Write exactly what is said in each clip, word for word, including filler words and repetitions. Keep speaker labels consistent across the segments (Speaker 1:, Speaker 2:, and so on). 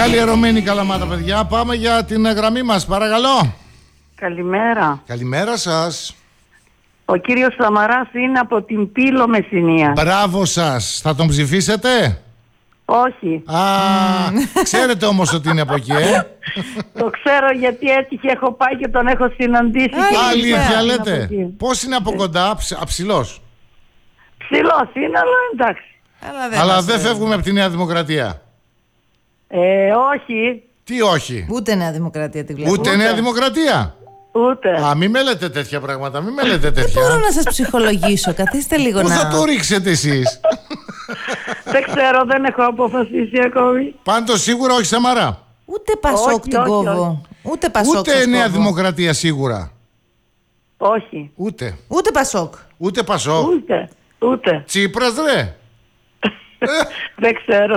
Speaker 1: Μεγάλη ερωμένη Καλαμάτα, παιδιά. Πάμε για την γραμμή μας, παρακαλώ.
Speaker 2: Καλημέρα.
Speaker 1: Καλημέρα σας.
Speaker 2: Ο κύριος Σαμαράς είναι από την Πύλο Μεσσηνία.
Speaker 1: Μπράβο σας. Θα τον ψηφίσετε?
Speaker 2: Όχι.
Speaker 1: Α, ξέρετε όμως ότι είναι από εκεί, ε?
Speaker 2: Το ξέρω γιατί έτυχε, έχω πάει και τον έχω συναντήσει.
Speaker 1: Αλήθεια λέτε? Πώς είναι από κοντά, αψηλός?
Speaker 2: Ψηλός είναι, αλλά εντάξει.
Speaker 3: Αλλά δεν,
Speaker 1: αλλά δεν φεύγουμε από τη Νέα Δημοκρατία.
Speaker 2: Ε, όχι.
Speaker 1: Τι όχι?
Speaker 3: Ούτε Νέα Δημοκρατία τη βλέπω.
Speaker 1: Ούτε, Ούτε Νέα Δημοκρατία.
Speaker 2: Ούτε.
Speaker 1: Α, μη με λέτε τέτοια πράγματα, μη με λέτε τέτοια.
Speaker 3: Δεν μπορώ να σας ψυχολογήσω, καθίστε λίγο.
Speaker 1: Πού
Speaker 3: να...
Speaker 1: θα το ρίξετε εσείς?
Speaker 2: Δεν ξέρω, δεν έχω αποφασίσει ακόμη.
Speaker 1: Πάντως σίγουρα όχι Σαμαρά.
Speaker 3: Ούτε Πασόκ την κόβω. Ούτε Πασόκ.
Speaker 1: Ούτε Νέα Δημοκρατία σίγουρα.
Speaker 2: Όχι.
Speaker 1: Ούτε.
Speaker 3: Ούτε Πασόκ.
Speaker 1: Ούτε Πασόκ.
Speaker 2: Ούτε. Ούτε.
Speaker 1: Τσίπρας ρε.
Speaker 2: Δεν ξέρω.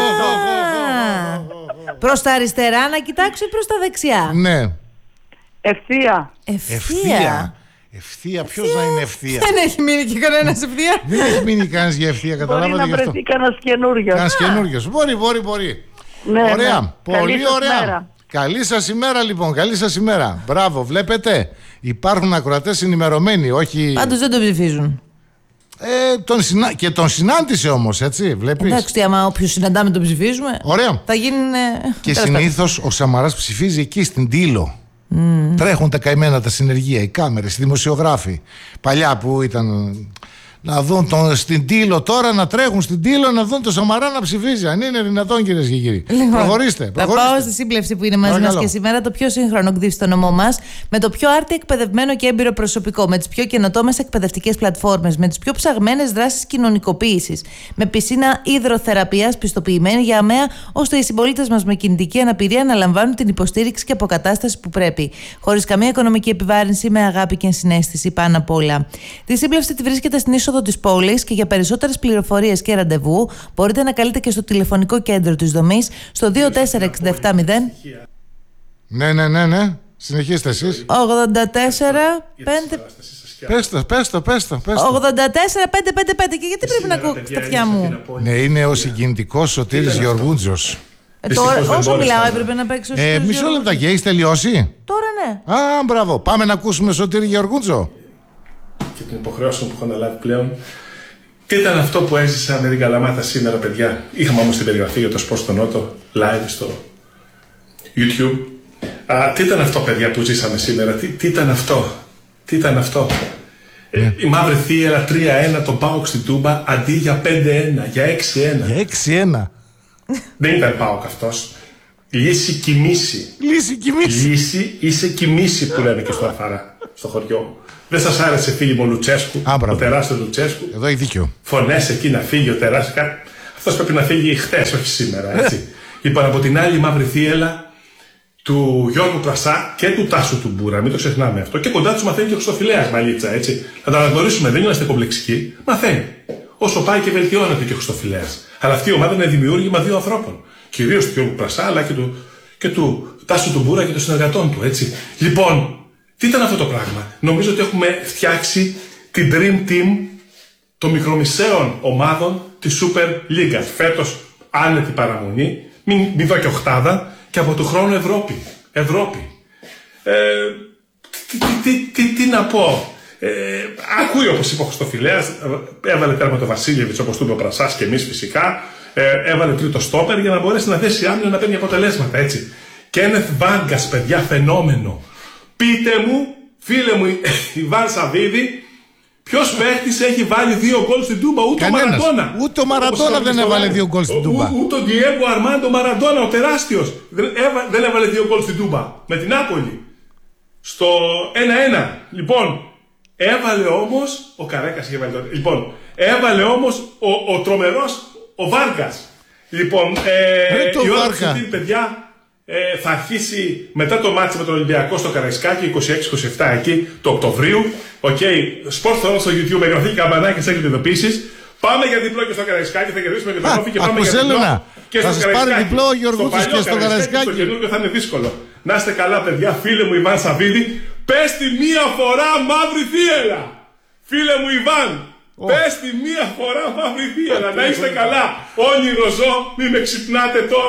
Speaker 3: Προς τα αριστερά να κοιτάξω ή προς τα δεξιά?
Speaker 1: Ναι.
Speaker 2: Ευθεία.
Speaker 3: Ευθεία.
Speaker 1: Ευθεία, ποιος να είναι ευθεία?
Speaker 3: Δεν έχει μείνει και κανένας ευθεία.
Speaker 1: Δεν έχει μείνει κανένας για ευθεία, καταλάβατε γι' αυτό.
Speaker 2: Μπορεί να βρεθεί κανένας καινούριος.
Speaker 1: Κανένας καινούριος. Μπορεί, μπορεί, μπορεί.
Speaker 2: Ναι,
Speaker 1: ωραία,
Speaker 2: ναι.
Speaker 1: πολύ
Speaker 2: Καλή
Speaker 1: ωραία.
Speaker 2: ημέρα.
Speaker 1: Καλή σας ημέρα λοιπόν, καλή σας ημέρα. Μπράβο, βλέπετε, υπάρχουν ακροατές ενημερωμένοι, όχι...
Speaker 3: Πάντως δεν το ψηφίζουν.
Speaker 1: Ε, τον συνα... Και τον συνάντησε όμως, έτσι, βλέπεις.
Speaker 3: Εντάξει, άμα όποιος συναντάμε τον ψηφίζουμε.
Speaker 1: Ωραία.
Speaker 3: Θα γίνει.
Speaker 1: Και συνήθως ο Σαμαράς ψηφίζει εκεί στην Τήλο. Mm. Τρέχουν τα καημένα τα συνεργεία, οι κάμερες, οι δημοσιογράφοι. Παλιά που ήταν. Να δουν τον, στην Τήλο τώρα, να τρέχουν στην Τήλο να δουν τον Σαμαρά να ψηφίζει. Αν είναι δυνατόν, κυρίες και κύριοι.
Speaker 3: Λοιπόν,
Speaker 1: προχωρήστε, προχωρήστε.
Speaker 3: Θα πάω στη σύμπλευση που είναι μαζί μας και σήμερα, το πιο σύγχρονο ΚΔΙ στο νομό μας, με το πιο άρτια εκπαιδευμένο και έμπειρο προσωπικό, με τις πιο καινοτόμες εκπαιδευτικές πλατφόρμες, με τις πιο ψαγμένες δράσεις κοινωνικοποίησης, με πισίνα υδροθεραπείας πιστοποιημένη για αμαία, ώστε οι συμπολίτες μας με κινητική αναπηρία να λαμβάνουν την υποστήριξη και αποκατάσταση που πρέπει. Χωρίς καμία οικονομική επιβάρυνση, με αγάπη και συναίσθηση πάνω απ' όλα. Τη σύμπλευση τη βρίσκεται στην είσοδο της πόλης και για περισσότερες πληροφορίες και ραντεβού μπορείτε να καλείτε και στο τηλεφωνικό κέντρο της δομής στο δύο τέσσερα έξι επτά μηδέν.
Speaker 1: Ναι, ναι, ναι, ναι. Συνεχίστε εσείς.
Speaker 3: ογδόντα τέσσερα πέντε.
Speaker 1: Πες το, πες το, πες το, πες το.
Speaker 3: ογδόντα τέσσερα πέντε πέντε πέντε. Και γιατί πρέπει να ακούω στα αυτιά μου?
Speaker 1: Ναι, είναι ο συγκινητικός Σωτήρης Γεωργούντζος.
Speaker 3: Ε, τώρα, όσο μιλάω έπρεπε να παίξω.
Speaker 1: Ε, μισό λεπτάκι, έχεις τελειώσει?
Speaker 3: Τώρα ναι.
Speaker 1: Α, μπράβο. Πάμε να ακούσουμε Σωτήρη Γεωργούντζο.
Speaker 4: Και την υποχρέωση που έχω αναλάβει πλέον. Τι ήταν αυτό που έζησα με την Καλαμάτα σήμερα, παιδιά? Είχαμε όμως την περιγραφή για το Σπορ στο Νότο, live στο YouTube. Α, τι ήταν αυτό, παιδιά, που ζήσαμε σήμερα? Τι, τι ήταν αυτό? Τι ήταν αυτό? Ε, η Μαύρη Θύελα τρία ένα, τον ΠΑΟΚ στην Τούμπα, αντί για πέντε ένα, για έξι ένα.
Speaker 1: Για έξι ένα.
Speaker 4: Δεν ήταν ΠΑΟΚ αυτός. Λύση κοιμήσει.
Speaker 1: Λύση κοιμήσει.
Speaker 4: Λύση είσαι κοιμήσει, που λένε και στο Αφαρά, στο χωριό μου. Δεν σας άρεσε, φίλοι μου, ο Λουτσέσκου,
Speaker 1: Α,
Speaker 4: ο τεράστιος Λουτσέσκου?
Speaker 1: Εδώ έχει δίκιο.
Speaker 4: Φωνές εκεί να φύγει ο τεράστιος. Αυτός πρέπει να φύγει χτες, όχι σήμερα, έτσι. Λοιπόν, από την άλλη, η Μαύρη Θύελα του Γιώργου Πρασά και του Τάσου του Μπούρα, μην το ξεχνάμε αυτό. Και κοντά τους μαθαίνει και ο Χριστοφυλέας Μαλίτσα, έτσι. Να τα αναγνωρίσουμε, δεν είμαστε κομπλεξικοί. Μαθαίνει. Όσο πάει και βελτιώνεται και ο Χριστοφυλέας. Αλλά αυτή η ομάδα είναι δημιούργημα δύο ανθρώπων. Κυρίως του Γιώργου Πρασά, αλλά και του, και του Τάσου του Μπούρα και των συνεργατών του, έτσι. Λοιπόν. Τι ήταν αυτό το πράγμα? Νομίζω ότι έχουμε φτιάξει την Dream Team των μικρομεσαίων ομάδων της Super League. Φέτος άνετη παραμονή, μην, μην δω και οχτάδα, και από του χρόνου Ευρώπη. Ευρώπη. Ε, τι, τι, τι, τι, τι να πω. Ε, ακούει, όπως είπε ο Χριστοφυλέας, έβαλε τέρμα το Βασίλεβιτς, όπως του είπε ο Πρασάς και εμείς φυσικά. Ε, έβαλε τρίτο στόπερ για να μπορέσει να θέσει άμυνα να παίρνει αποτελέσματα, έτσι. Κένεθ Βάγκας, παιδιά, φαινόμενο. Πείτε μου, φίλε μου, Ιβάν Σαββίδη, ποιος παίχτης έχει βάλει δύο γκολ στην Τούμπα? Ούτε
Speaker 1: Κανένας.
Speaker 4: ο Μαραντόνα.
Speaker 1: Ούτε ο Μαραντόνα δεν έβαλε δύο γκολ στην Τούμπα.
Speaker 4: Ούτε ο Διέγκο Αρμάντο Μαραντόνα, ο τεράστιος, δεν, έβα, δεν έβαλε δύο γκολ στην Τούμπα. Με την Νάπολη. Στο ένα ένα. Λοιπόν, έβαλε όμως, ο Καρέκας είχε βάλει τότε. Λοιπόν, έβαλε όμως ο, ο τρομερός, ο Βάρκας. Λοιπόν, ε,
Speaker 1: το
Speaker 4: η ώρα
Speaker 1: Βάρκα.
Speaker 4: που παιδιά, Ε, θα αρχίσει μετά το μάτσι με τον Ολυμπιακό στο Καραϊσκάκι είκοσι έξι είκοσι επτά εκεί του Οκτωβρίου. Οκ, okay. Sport Thrones στο YouTube, εγγραφή καμπανάκι σε ειδοποιήσεις. Πάμε για διπλό και στο Καραϊσκάκι, θα κερδίσουμε και το κόφι και πάμε για διπλό. Και
Speaker 1: θα
Speaker 4: στο
Speaker 1: σας πάρει διπλό ο Γιωργούτσος και στο Καραϊσκάκι.
Speaker 4: Στο καινούργιο θα είναι δύσκολο. Να είστε καλά, παιδιά, φίλε μου Ιβάν Σαββίδη. Πες τη μία φορά Μαύρη Θύελα. Φίλε μου Ιβάν, oh. πες τη μία φορά Μαύρη Θύελα. Να είστε καλά. Όνειρο ζω, μη με ξυπνάτε τώρα.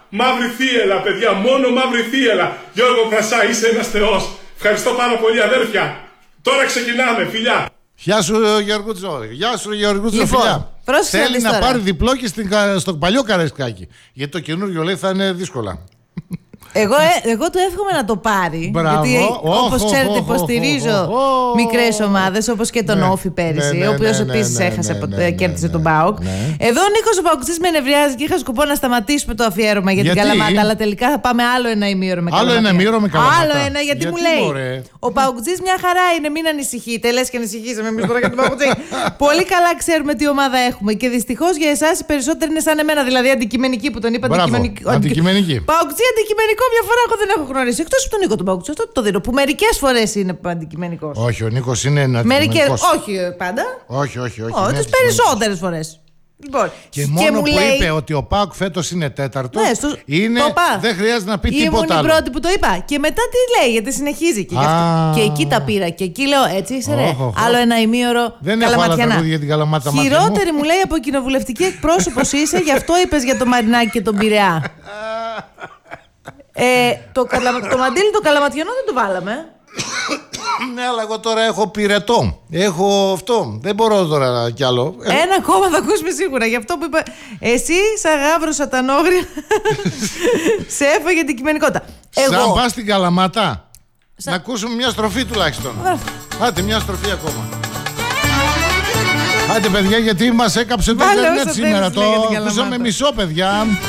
Speaker 4: Μαύρη θύελα, παιδιά, μόνο μαύρη θύελα. Γιώργο Πρασά, είσαι ένας θεός. Ευχαριστώ πάρα πολύ, αδέρφια. Τώρα ξεκινάμε, φιλιά.
Speaker 1: Γεια σου Γεωργούτσο. Γεια σου Γεωργούτσο,
Speaker 3: Λοιπόν,
Speaker 1: φιλιά. Θέλει να
Speaker 3: τώρα.
Speaker 1: πάρει διπλό και στην, στο παλιό Καραϊσκάκι. Γιατί το καινούργιο λέει θα είναι δύσκολα.
Speaker 3: Εγώ, ε, εγώ του εύχομαι να το πάρει.
Speaker 1: Μπράβο.
Speaker 3: Γιατί
Speaker 1: Oh,
Speaker 3: όπως
Speaker 1: oh,
Speaker 3: ξέρετε,
Speaker 1: oh,
Speaker 3: υποστηρίζω
Speaker 1: oh, oh, oh.
Speaker 3: μικρές ομάδες, όπως και τον
Speaker 1: Ναι.
Speaker 3: Όφη πέρυσι,
Speaker 1: Ναι, ναι,
Speaker 3: ο οποίος
Speaker 1: ναι, ναι,
Speaker 3: επίσης
Speaker 1: ναι,
Speaker 3: έχασε,
Speaker 1: ναι,
Speaker 3: από-
Speaker 1: ναι, ναι,
Speaker 3: κέρδισε
Speaker 1: ναι,
Speaker 3: τον
Speaker 1: ναι.
Speaker 3: ΠΑΟΚ.
Speaker 1: Ναι.
Speaker 3: Εδώ ο Νίκος ο Παοκτζής με νευριάζει και είχα σκοπό να σταματήσουμε το αφιέρωμα για την
Speaker 1: Γιατί?
Speaker 3: Καλαμάτα, αλλά τελικά θα πάμε άλλο ένα ημίωρο με
Speaker 1: Άλλο
Speaker 3: Καλαμάτα.
Speaker 1: ένα ημίωρο με Καλαμάτα.
Speaker 3: Άλλο ένα, γιατί,
Speaker 1: Γιατί,
Speaker 3: μου λέει
Speaker 1: μωρέ?
Speaker 3: ο Παοκτζής μια χαρά είναι, μην ανησυχείτε. Λες και ανησυχήσαμε εμείς τώρα για τον Παοκτζή. Πολύ καλά ξέρουμε τι ομάδα έχουμε και δυστυχώς για εσάς οι περισσότεροι είναι σαν εμένα, δηλαδή αντικειμενικοί που τον είπα.
Speaker 1: Μπράβο,
Speaker 3: αντικειμενικ-
Speaker 1: αντικειμενική.
Speaker 3: Παοκτζή αντικειμενικό μια φορά εγώ δεν έχω γνωρίσει. Εκτός από τον Νίκο τον Παοκτζή, αυτό το δίνω. Που μερικές φορές είναι αντικειμενικός.
Speaker 1: Όχι, ο Νίκος είναι ένα
Speaker 3: Μερικές,
Speaker 1: αντικειμενικός.
Speaker 3: όχι ε, πάντα.
Speaker 1: Όχι, όχι, όχι.
Speaker 3: Όχι,
Speaker 1: είναι
Speaker 3: τις
Speaker 1: αντικειμενικός.
Speaker 3: περισσότερες φορές. Λοιπόν,
Speaker 1: Και μόνο
Speaker 3: μου
Speaker 1: που
Speaker 3: λέει,
Speaker 1: είπε ότι ο ΠΑΟΚ φέτος είναι τέταρτος,
Speaker 3: Ναι, στο-
Speaker 1: είναι,
Speaker 3: το είπα.
Speaker 1: δεν χρειάζεται να πει
Speaker 3: ήμουν
Speaker 1: τίποτα
Speaker 3: η
Speaker 1: άλλο.
Speaker 3: πρώτη που το είπα. Και μετά τι λέει, γιατί συνεχίζει. Και, γι' αυτό.
Speaker 1: Α.
Speaker 3: Και εκεί τα πήρα. Και εκεί λέω, έτσι είσαι ρε.
Speaker 1: Όχ, όχ,
Speaker 3: Άλλο
Speaker 1: όχ.
Speaker 3: ένα ημίωρο.
Speaker 1: Δεν έχω άλλα
Speaker 3: καλαματιανά.
Speaker 1: τραγούδια για την Καλαμάτα, μάτια μου.
Speaker 3: Χειρότερη μου λέει από κοινοβουλευτική εκπρόσωπος είσαι, γι' αυτό είπες για το Μαρινάκι και τον Πειραιά. ε, το, καλα... το μαντίλι το καλαματιανό δεν το βάλαμε.
Speaker 1: Ναι, αλλά εγώ τώρα έχω πυρετό. Έχω αυτό. Δεν μπορώ τώρα κι άλλο.
Speaker 3: Ένα ακόμα θα ακούσουμε σίγουρα. Γι' αυτό που είπα. Εσύ, σαν γάβρο σατανόγρια, σε έφαγε την κειμενικότητα.
Speaker 1: Σαν
Speaker 3: Εγώ.
Speaker 1: πας στην Καλαμάτα,
Speaker 3: Σαν-
Speaker 1: να ακούσουμε μια στροφή τουλάχιστον. Άντε, μια στροφή ακόμα. Άντε, παιδιά, γιατί μας έκαψε το
Speaker 3: Βάλε
Speaker 1: ίντερνετ
Speaker 3: όσο
Speaker 1: σήμερα.
Speaker 3: θέλεις, λέει, για
Speaker 1: Το
Speaker 3: την
Speaker 1: ακούσαμε
Speaker 3: Καλαμάτα.
Speaker 1: μισό, παιδιά.